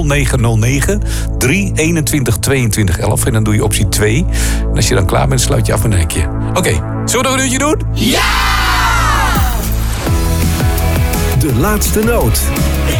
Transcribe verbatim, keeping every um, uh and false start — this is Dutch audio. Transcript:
negen nul negen, drie eenentwintig, tweeëntwintig, elf. En dan doe je optie twee. En als je dan klaar bent, sluit je af met een hekje. Oké, okay. Zullen we nog een uurtje doen? Ja! De laatste noot.